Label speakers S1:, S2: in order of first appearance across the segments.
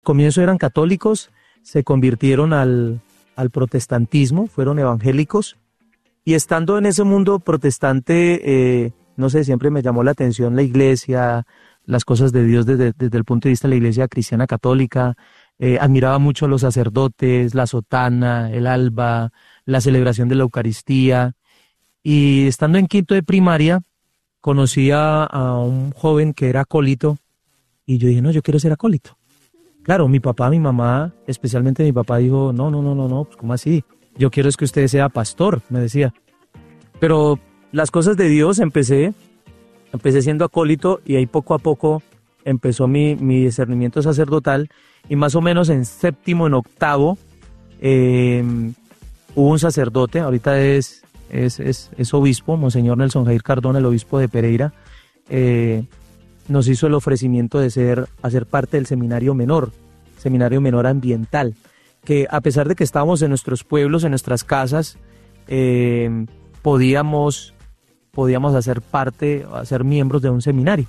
S1: comienzo eran católicos, se convirtieron al protestantismo, fueron evangélicos, y estando en ese mundo protestante, no sé, siempre me llamó la atención la iglesia, las cosas de Dios desde el punto de vista de la iglesia cristiana católica. Admiraba mucho a los sacerdotes, la sotana, el alba, la celebración de la Eucaristía. Y estando en quinto de primaria, conocí a un joven que era acólito, y yo dije, no, yo quiero ser acólito. Claro, mi papá, mi mamá, especialmente mi papá dijo, no, pues ¿cómo así? Yo quiero es que usted sea pastor, me decía. Pero las cosas de Dios empecé siendo acólito, y ahí poco a poco empezó mi discernimiento sacerdotal, y más o menos en séptimo, en octavo, hubo un sacerdote, ahorita es obispo, Monseñor Nelson Jair Cardona, el obispo de Pereira, nos hizo el ofrecimiento de hacer parte del seminario menor ambiental, que a pesar de que estábamos en nuestros pueblos, en nuestras casas, podíamos hacer parte, ser miembros de un seminario.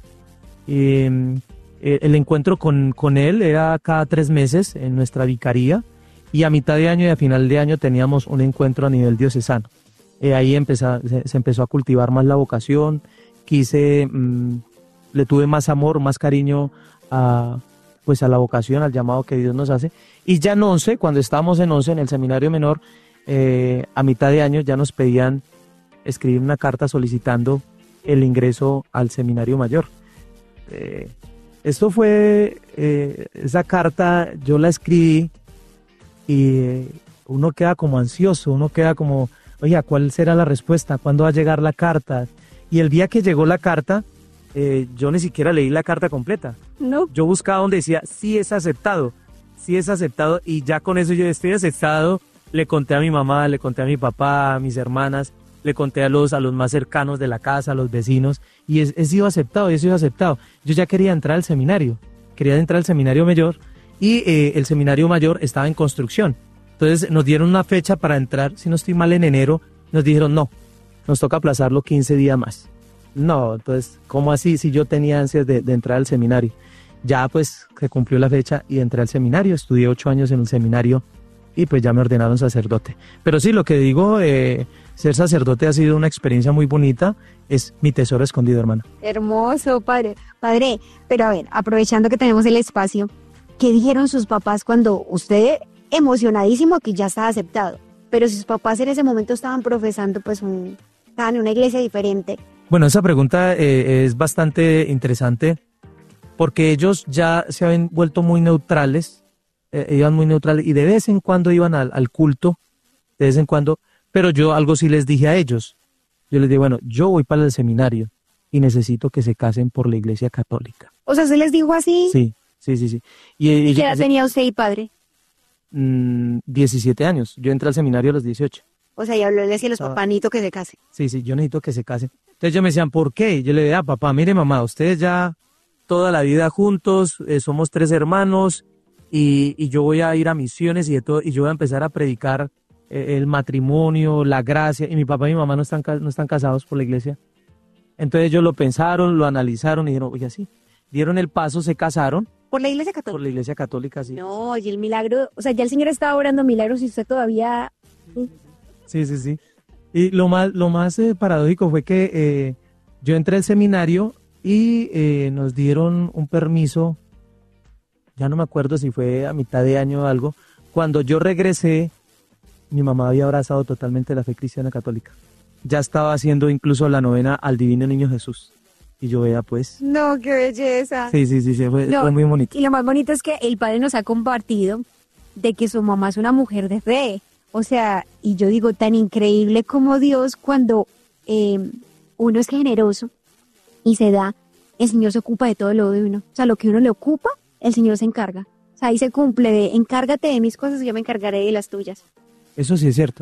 S1: El encuentro con él era cada 3 meses en nuestra vicaría, y a mitad de año y a final de año teníamos un encuentro a nivel diocesano. Ahí se empezó a cultivar más la vocación, le tuve más amor, más cariño a la vocación, al llamado que Dios nos hace. Y ya en 11, cuando estábamos en 11, en el seminario menor, a mitad de año ya nos pedían escribir una carta solicitando el ingreso al seminario mayor. Esa carta yo la escribí, y uno queda como ansioso, uno queda como, oye, ¿cuál será la respuesta? ¿Cuándo va a llegar la carta? Y el día que llegó la carta, yo ni siquiera leí la carta completa.
S2: No.
S1: Yo buscaba donde decía, sí es aceptado, y ya con eso yo estoy aceptado. Le conté a mi mamá, le conté a mi papá, a mis hermanas, le conté a los más cercanos de la casa, a los vecinos, y he sido aceptado. Yo ya quería entrar al seminario mayor, y el seminario mayor estaba en construcción. Entonces nos dieron una fecha para entrar, si no estoy mal, en enero. Nos dijeron, no, nos toca aplazarlo 15 días más. No, entonces, ¿cómo así? Si yo tenía ansias de entrar al seminario. Ya pues se cumplió la fecha y entré al seminario, estudié 8 años en el seminario, y pues ya me ordenaron sacerdote. Pero sí, lo que digo, ser sacerdote ha sido una experiencia muy bonita, es mi tesoro escondido, hermana.
S2: Hermoso, padre. Padre, pero a ver, aprovechando que tenemos el espacio, ¿qué dijeron sus papás cuando usted, emocionadísimo que ya estaba aceptado, pero sus papás en ese momento estaban profesando, pues estaban en una iglesia diferente?
S1: Bueno, esa pregunta es bastante interesante, porque ellos ya se habían vuelto muy neutrales, iban muy neutrales, y de vez en cuando iban al culto, de vez en cuando, pero yo algo sí les dije a ellos. Yo les dije, bueno, yo voy para el seminario y necesito que se casen por la iglesia católica.
S2: O sea, ¿se les dijo así?
S1: Sí.
S2: ¿Qué edad tenía usted y padre?
S1: 17 años, yo entré al seminario a los 18.
S2: O sea, y habló, le decía a los papás, necesito que se casen.
S1: Sí, yo necesito que se casen. Entonces ellos me decían, ¿por qué? Yo le dije, papá, mire mamá, ustedes ya toda la vida juntos, somos 3 hermanos, y yo voy a ir a misiones y de todo, y yo voy a empezar a predicar el matrimonio, la gracia, y mi papá y mi mamá no están casados por la iglesia. Entonces ellos lo pensaron, lo analizaron y dijeron, oye, sí, dieron el paso, se casaron.
S2: ¿Por la iglesia católica?
S1: Por la iglesia católica, sí.
S2: No, y el milagro, o sea, ya el Señor estaba orando milagros y usted todavía...
S1: Sí. Y lo más paradójico fue que yo entré al seminario y nos dieron un permiso, ya no me acuerdo si fue a mitad de año o algo. Cuando yo regresé, mi mamá había abrazado totalmente la fe cristiana católica. Ya estaba haciendo incluso la novena al Divino Niño Jesús. Y yo veía, pues...
S2: No, qué belleza.
S1: Sí, fue muy bonito.
S2: Y lo más bonito es que el padre nos ha compartido de que su mamá es una mujer de fe. O sea, y yo digo, tan increíble como Dios, cuando uno es generoso y se da, el Señor se ocupa de todo lo de uno. O sea, lo que uno le ocupa, el Señor se encarga. O sea, ahí se cumple de, encárgate de mis cosas y yo me encargaré de las tuyas.
S1: Eso sí es cierto.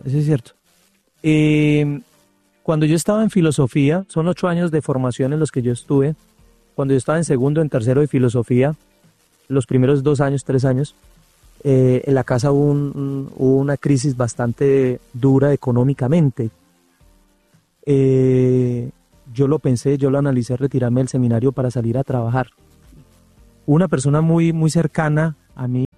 S1: Cuando yo estaba en filosofía, son 8 años de formación en los que yo estuve. Cuando yo estaba en segundo, en tercero de filosofía, los primeros 2 años, 3 años, en la casa hubo una crisis bastante dura económicamente. Yo lo pensé, yo lo analicé, retirarme del seminario para salir a trabajar. Una persona muy, muy cercana a mí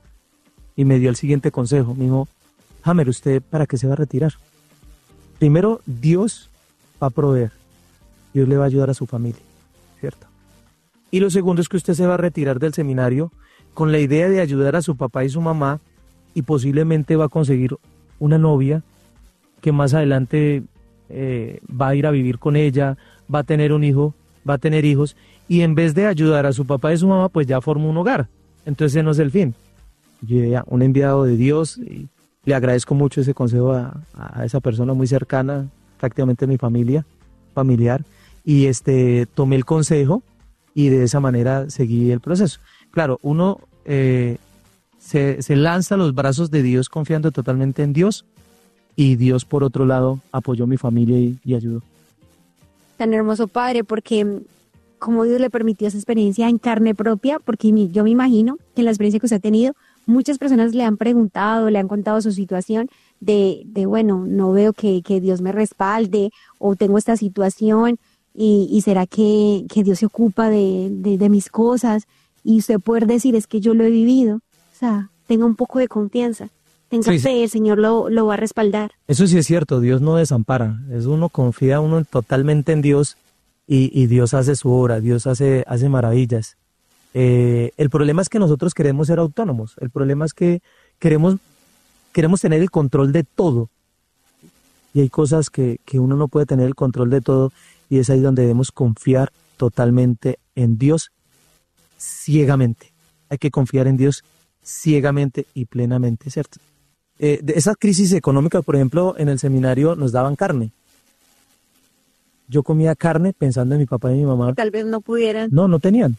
S1: y me dio el siguiente consejo. Me dijo, Hammer, ¿usted para qué se va a retirar? Primero, Dios va a proveer. Dios le va a ayudar a su familia, ¿cierto? Y lo segundo es que usted se va a retirar del seminario con la idea de ayudar a su papá y su mamá y posiblemente va a conseguir una novia que más adelante va a ir a vivir con ella, va a tener un hijo, va a tener hijos, y en vez de ayudar a su papá y su mamá, pues ya forma un hogar. Entonces ese no es el fin. Yo ya, un enviado de Dios, y le agradezco mucho ese consejo a esa persona muy cercana, prácticamente mi familiar, y tomé el consejo y de esa manera seguí el proceso. Claro, uno se lanza a los brazos de Dios confiando totalmente en Dios, y Dios por otro lado apoyó a mi familia y ayudó.
S2: Tan hermoso, padre, porque como Dios le permitió esa experiencia en carne propia, porque yo me imagino que en la experiencia que usted ha tenido, muchas personas le han preguntado, le han contado su situación de bueno, no veo que Dios me respalde, o tengo esta situación, y será que Dios se ocupa de mis cosas, y usted poder decir, es que yo lo he vivido. O sea, tenga un poco de confianza, tenga fe, el Señor lo va a respaldar.
S1: Eso sí es cierto, Dios no desampara, uno confía totalmente en Dios, y Dios hace su obra, Dios hace maravillas. El problema es que nosotros queremos ser autónomos, el problema es que queremos tener el control de todo, y hay cosas que uno no puede tener el control de todo, y es ahí donde debemos confiar totalmente en Dios ciegamente. Hay que confiar en Dios ciegamente y plenamente, ¿cierto? De esa crisis económica, por ejemplo, en el seminario nos daban carne. Yo comía carne pensando en mi papá y mi mamá.
S2: Tal vez no pudieran.
S1: No tenían,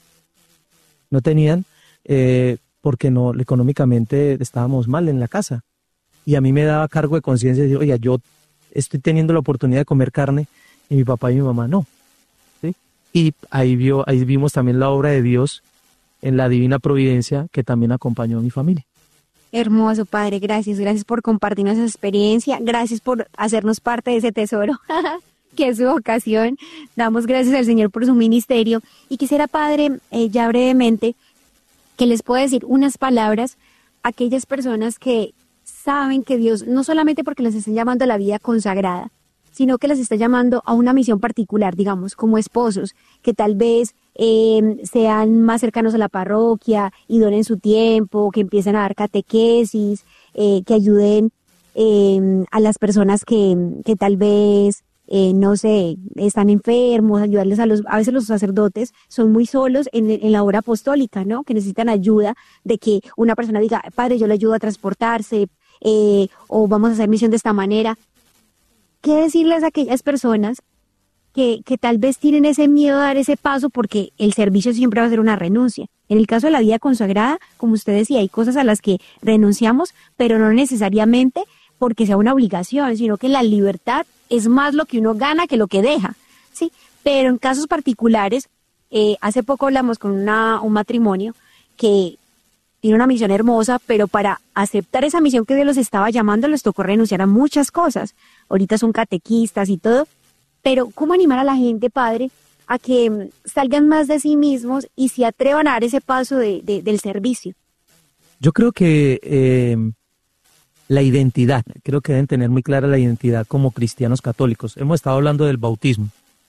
S1: porque no, económicamente estábamos mal en la casa. Y a mí me daba cargo de conciencia decir, oye, yo estoy teniendo la oportunidad de comer carne y mi papá y mi mamá no. ¿Sí? Y ahí vimos también la obra de Dios en la divina providencia que también acompañó a mi familia.
S2: Hermoso, padre, gracias por compartirnos esa experiencia, gracias por hacernos parte de ese tesoro que es su vocación. Damos gracias al Señor por su ministerio, y quisiera, padre, ya brevemente, que les pueda decir unas palabras a aquellas personas que saben que Dios, no solamente porque les están llamando a la vida consagrada, sino que les está llamando a una misión particular, digamos, como esposos, que tal vez sean más cercanos a la parroquia y donen su tiempo, que empiecen a dar catequesis, que ayuden a las personas que tal vez, no sé, están enfermos, ayudarles a veces los sacerdotes son muy solos en la obra apostólica, ¿no? Que necesitan ayuda de que una persona diga, padre, yo le ayudo a transportarse, o vamos a hacer misión de esta manera. ¿Qué decirles a aquellas personas que tal vez tienen ese miedo a dar ese paso, porque el servicio siempre va a ser una renuncia? En el caso de la vida consagrada, como usted decía, hay cosas a las que renunciamos, pero no necesariamente porque sea una obligación, sino que la libertad es más lo que uno gana que lo que deja, ¿sí? Pero en casos particulares, hace poco hablamos con un matrimonio que tiene una misión hermosa, pero para aceptar esa misión que Dios los estaba llamando, les tocó renunciar a muchas cosas. Ahorita son catequistas y todo, pero ¿cómo animar a la gente, padre, a que salgan más de sí mismos y se atrevan a dar ese paso del servicio?
S1: Yo creo que la identidad, creo que deben tener muy clara la identidad como cristianos católicos. Hemos estado hablando del bautismo.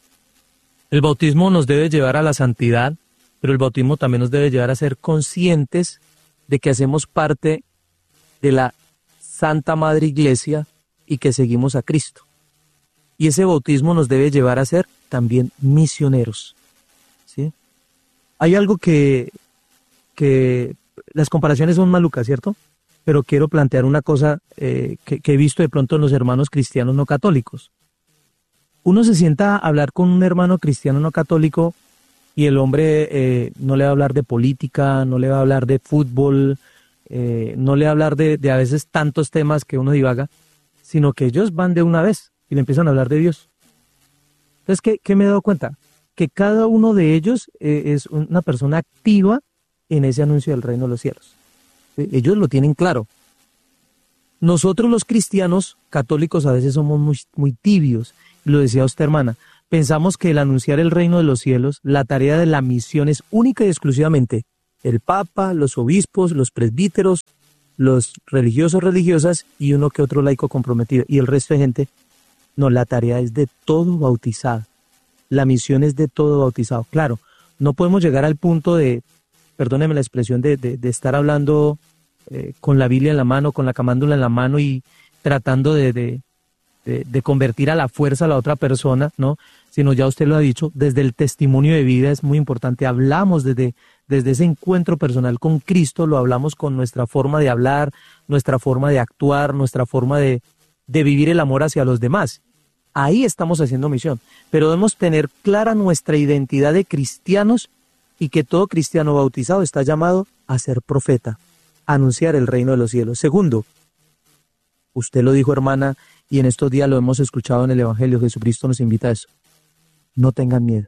S1: El bautismo nos debe llevar a la santidad, pero el bautismo también nos debe llevar a ser conscientes de que hacemos parte de la Santa Madre Iglesia y que seguimos a Cristo. Y ese bautismo nos debe llevar a ser también misioneros, ¿sí? Hay algo que las comparaciones son malucas, ¿cierto? Pero quiero plantear una cosa que he visto de pronto en los hermanos cristianos no católicos. Uno se sienta a hablar con un hermano cristiano no católico y el hombre no le va a hablar de política, no le va a hablar de fútbol, no le va a hablar de a veces tantos temas que uno divaga, sino que ellos van de una vez y le empiezan a hablar de Dios. Entonces, ¿qué me he dado cuenta? Que cada uno de ellos es una persona activa en ese anuncio del reino de los cielos. Ellos lo tienen claro. Nosotros los cristianos católicos a veces somos muy tibios, lo decía usted, hermana. Pensamos que el anunciar el reino de los cielos, la tarea de la misión es única y exclusivamente el Papa, los obispos, los presbíteros, los religiosos, religiosas y uno que otro laico comprometido. Y el resto de gente, no, la tarea es de todo bautizado. La misión es de todo bautizado. Claro, no podemos llegar al punto de, perdóneme la expresión, de estar hablando con la Biblia en la mano, con la camándula en la mano y tratando de convertir a la fuerza a la otra persona, ¿no? Sino, ya usted lo ha dicho, desde el testimonio de vida es muy importante. Hablamos desde ese encuentro personal con Cristo, lo hablamos con nuestra forma de hablar, nuestra forma de actuar, nuestra forma de vivir el amor hacia los demás. Ahí estamos haciendo misión, pero debemos tener clara nuestra identidad de cristianos y que todo cristiano bautizado está llamado a ser profeta, a anunciar el reino de los cielos. Segundo, usted lo dijo, hermana, y en estos días lo hemos escuchado en el Evangelio, Jesucristo nos invita a eso. No tengan miedo.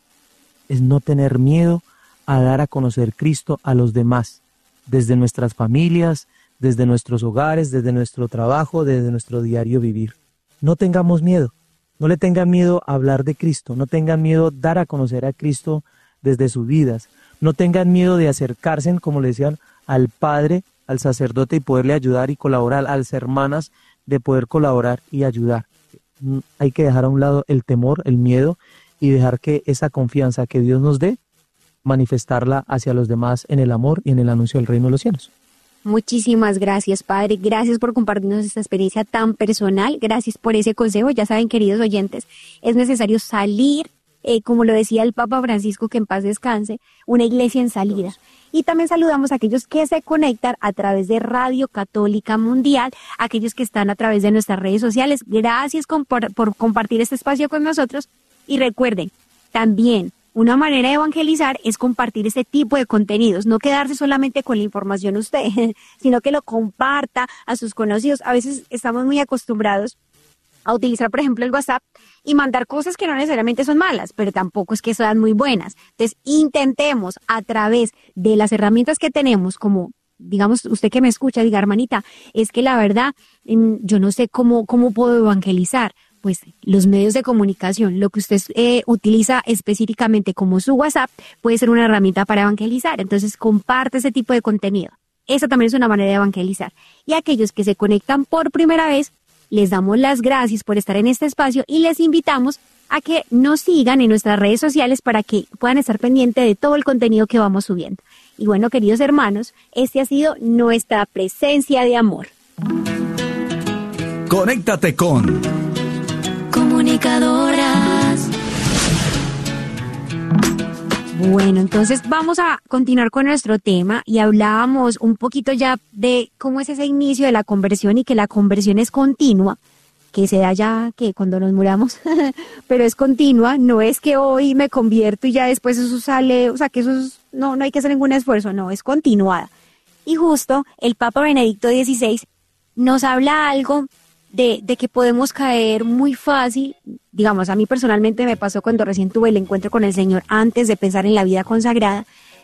S1: Es no tener miedo a dar a conocer Cristo a los demás, desde nuestras familias, desde nuestros hogares, desde nuestro trabajo, desde nuestro diario vivir. No tengamos miedo, no le tengan miedo a hablar de Cristo, no tengan miedo a dar a conocer a Cristo desde sus vidas, no tengan miedo de acercarse, como le decían, al Padre, al sacerdote y poderle ayudar y colaborar, a las hermanas de poder colaborar y ayudar. Hay que dejar a un lado el temor, el miedo y dejar que esa confianza que Dios nos dé, manifestarla hacia los demás en el amor y en el anuncio del reino de los cielos.
S2: Muchísimas gracias, Padre. Gracias por compartirnos esta experiencia tan personal. Gracias por ese consejo. Ya saben, queridos oyentes, es necesario salir, como lo decía el Papa Francisco, que en paz descanse, una iglesia en salida. Y también saludamos a aquellos que se conectan a través de Radio Católica Mundial, aquellos que están a través de nuestras redes sociales. Gracias por compartir este espacio con nosotros. Y recuerden, también una manera de evangelizar es compartir este tipo de contenidos, no quedarse solamente con la información usted, sino que lo comparta a sus conocidos. A veces estamos muy acostumbrados a utilizar, por ejemplo, el WhatsApp y mandar cosas que no necesariamente son malas, pero tampoco es que sean muy buenas. Entonces, intentemos a través de las herramientas que tenemos, como, digamos, usted que me escucha, diga, hermanita, es que la verdad, yo no sé cómo puedo evangelizar. Pues los medios de comunicación, lo que usted utiliza específicamente como su WhatsApp, puede ser una herramienta para evangelizar. Entonces, comparte ese tipo de contenido. Esa también es una manera de evangelizar. Y a aquellos que se conectan por primera vez, les damos las gracias por estar en este espacio y les invitamos a que nos sigan en nuestras redes sociales para que puedan estar pendientes de todo el contenido que vamos subiendo. Y bueno, queridos hermanos, este ha sido nuestra presencia de amor.
S3: Conéctate con
S2: Comunicadoras. Bueno, entonces vamos a continuar con nuestro tema y hablábamos un poquito ya de cómo es ese inicio de la conversión y que la conversión es continua, que se da ya que cuando nos muramos, pero es continua, no es que hoy me convierto y ya después eso sale, o sea que no hay que hacer ningún esfuerzo, no, es continuada. Y justo el Papa Benedicto XVI nos habla algo de que podemos caer muy fácil. Digamos, a mí personalmente me pasó cuando recién tuve el encuentro con el Señor antes de pensar en la vida consagrada,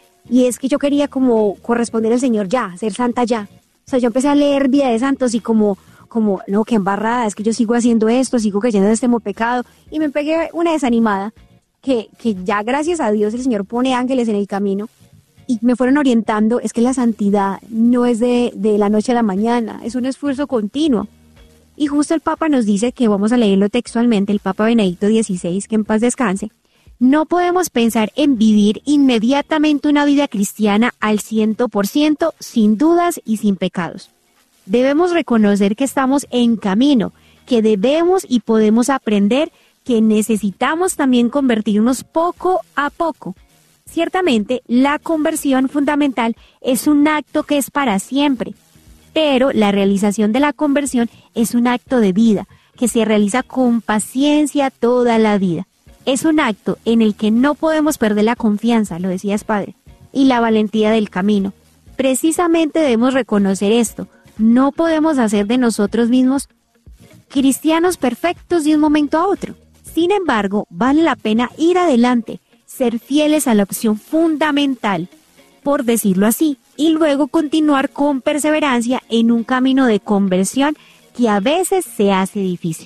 S2: y es que yo quería como corresponder al Señor ya, ser santa ya. O sea, yo empecé a leer Vida de Santos y como no, qué embarrada, es que yo sigo haciendo esto, sigo cayendo en este pecado, y me pegué una desanimada, que ya gracias a Dios el Señor pone ángeles en el camino, y me fueron orientando. Es que la santidad no es de la noche a la mañana, es un esfuerzo continuo. Y justo el Papa nos dice, que vamos a leerlo textualmente, el Papa Benedicto XVI, que en paz descanse: no podemos pensar en vivir inmediatamente una vida cristiana al 100%, sin dudas y sin pecados. Debemos reconocer que estamos en camino, que debemos y podemos aprender, que necesitamos también convertirnos poco a poco. Ciertamente, la conversión fundamental es un acto que es para siempre, pero la realización de la conversión es un acto de vida, que se realiza con paciencia toda la vida. Es un acto en el que no podemos perder la confianza, lo decías, Padre, y la valentía del camino. Precisamente debemos reconocer esto. No podemos hacer de nosotros mismos cristianos perfectos de un momento a otro. Sin embargo, vale la pena ir adelante, ser fieles a la opción fundamental, por decirlo así, y luego continuar con perseverancia en un camino de conversión que a veces se hace difícil.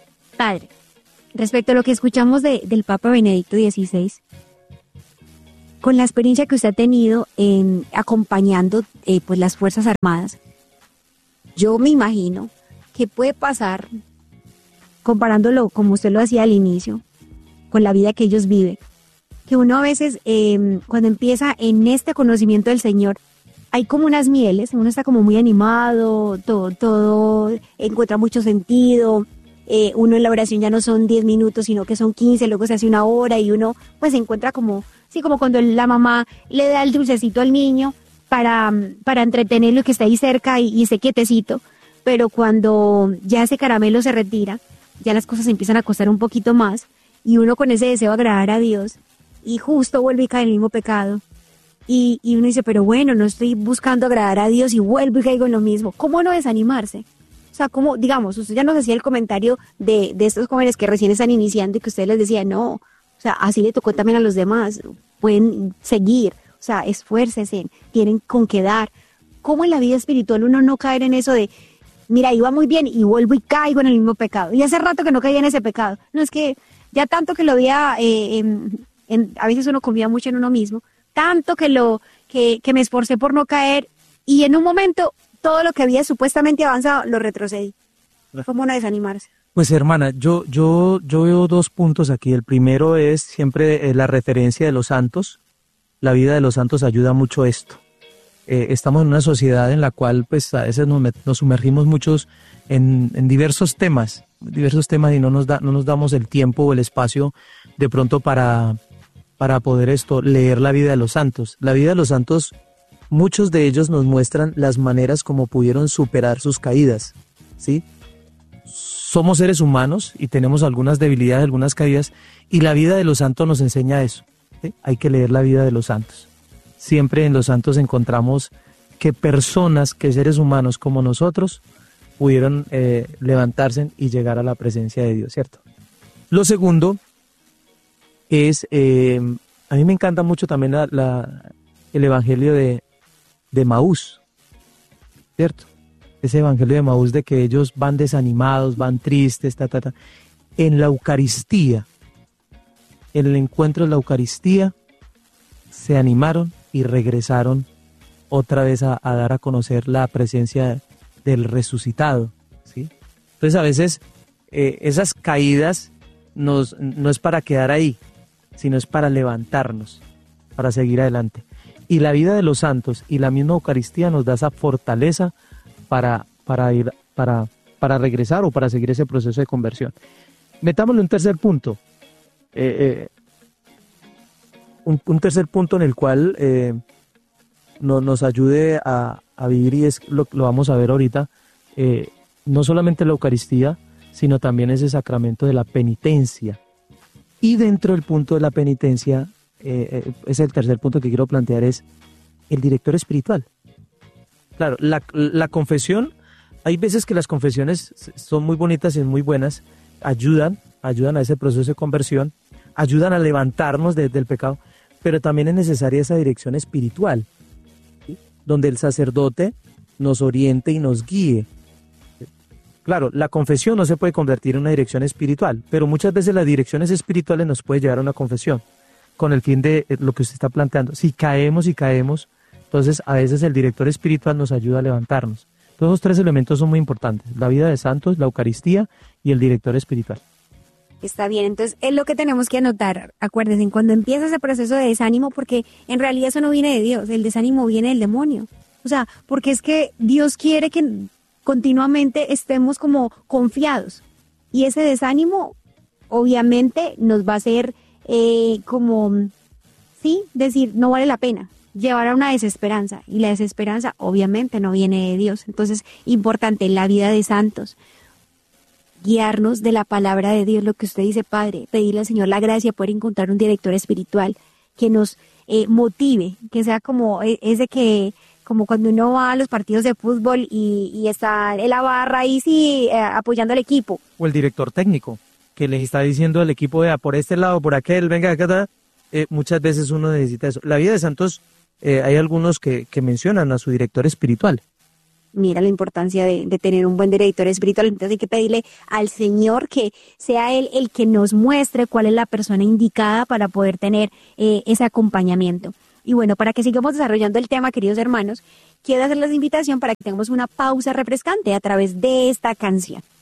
S2: Padre, respecto a lo que escuchamos del Papa Benedicto XVI, con la experiencia que usted ha tenido en acompañando pues las Fuerzas Armadas, yo me imagino que puede pasar, comparándolo como usted lo hacía al inicio, con la vida que ellos viven, que uno a veces cuando empieza en este conocimiento del Señor, hay como unas mieles, uno está como muy animado, todo encuentra mucho sentido, uno en la oración ya no son 10 minutos, sino que son 15, luego se hace una hora y uno pues se encuentra como, sí, como cuando la mamá le da el dulcecito al niño para entretenerlo, que está ahí cerca y esté quietecito, pero cuando ya ese caramelo se retira, ya las cosas empiezan a costar un poquito más y uno con ese deseo de agradar a Dios y justo vuelve y cae en el mismo pecado. Y uno dice, pero bueno, no estoy buscando agradar a Dios y vuelvo y caigo en lo mismo. ¿Cómo no desanimarse? O sea, como, digamos, usted ya nos hacía el comentario de estos jóvenes que recién están iniciando y que usted les decía, no, o sea, así le tocó también a los demás, pueden seguir, o sea, esfuércense, tienen con qué dar. ¿Cómo en la vida espiritual uno no caer en eso de, mira, iba muy bien y vuelvo y caigo en el mismo pecado? Y hace rato que no caía en ese pecado. No, es que ya tanto que lo había, a veces uno confía mucho en uno mismo, tanto que me esforcé por no caer y en un momento todo lo que había supuestamente avanzado lo retrocedí. ¿Cómo no desanimarse?
S1: Pues hermana, yo veo dos puntos aquí. El primero es siempre la referencia de los santos. La vida de los santos ayuda mucho a esto. Estamos en una sociedad en la cual pues a veces nos sumergimos muchos en diversos temas y no nos damos el tiempo o el espacio de pronto para poder leer la vida de los santos. La vida de los santos, muchos de ellos nos muestran las maneras como pudieron superar sus caídas, ¿sí? Somos seres humanos y tenemos algunas debilidades, algunas caídas, y la vida de los santos nos enseña eso, ¿sí? Hay que leer la vida de los santos. Siempre en los santos encontramos que personas, que seres humanos como nosotros, pudieron levantarse y llegar a la presencia de Dios, ¿cierto? Lo segundo es, a mí me encanta mucho también el evangelio de Maús, ¿cierto? Ese evangelio de Maús de que ellos van desanimados, van tristes, En la Eucaristía, en el encuentro de la Eucaristía, se animaron y regresaron otra vez a dar a conocer la presencia del resucitado, ¿sí? Entonces a veces esas caídas no es para quedar ahí, sino es para levantarnos, para seguir adelante. Y la vida de los santos y la misma Eucaristía nos da esa fortaleza para regresar o para seguir ese proceso de conversión. Metámosle un tercer punto. Un tercer punto en el cual nos ayude a vivir, y es lo vamos a ver ahorita, no solamente la Eucaristía, sino también ese sacramento de la penitencia. Y dentro del punto de la penitencia, es el tercer punto que quiero plantear, es el director espiritual. Claro, la confesión, hay veces que las confesiones son muy bonitas y muy buenas, ayudan a ese proceso de conversión, ayudan a levantarnos del pecado, pero también es necesaria esa dirección espiritual, ¿sí? Donde el sacerdote nos oriente y nos guíe. Claro, la confesión no se puede convertir en una dirección espiritual, pero muchas veces las direcciones espirituales nos pueden llevar a una confesión, con el fin de lo que usted está planteando. Si caemos, entonces a veces el director espiritual nos ayuda a levantarnos. Todos los tres elementos son muy importantes: la vida de santos, la Eucaristía y el director espiritual.
S2: Está bien, entonces es lo que tenemos que anotar. Acuérdense, cuando empieza ese proceso de desánimo, porque en realidad eso no viene de Dios, el desánimo viene del demonio. O sea, porque es que Dios quiere que continuamente estemos como confiados. Y ese desánimo obviamente nos va a hacer decir, no vale la pena, llevar a una desesperanza. Y la desesperanza obviamente no viene de Dios. Entonces, importante, la vida de santos, guiarnos de la palabra de Dios, lo que usted dice, Padre, pedirle al Señor la gracia de poder encontrar un director espiritual que nos motive, que sea como ese que, como cuando uno va a los partidos de fútbol y está en la barra ahí apoyando al equipo.
S1: O el director técnico, que les está diciendo al equipo, vea, por este lado, por aquel, venga acá. Muchas veces uno necesita eso. La vida de santos, hay algunos que mencionan a su director espiritual,
S2: Mira la importancia de tener un buen director espiritual. Entonces hay que pedirle al Señor que sea Él el que nos muestre cuál es la persona indicada para poder tener ese acompañamiento. Y bueno, para que sigamos desarrollando el tema, queridos hermanos, quiero hacerles la invitación para que tengamos una pausa refrescante a través de esta canción.